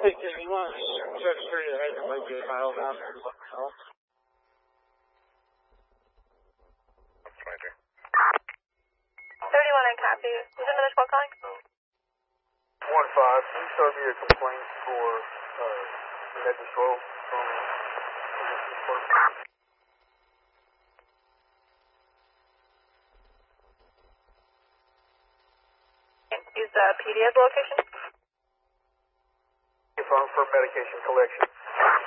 Hey, Jim, you want to check for your head? It might be a mile down there. Look, hell. 31, I copy. Is another 12 calling? 1-5, can you start me a complaint for net destroyal from Use the PDS location? Phone for medication collection.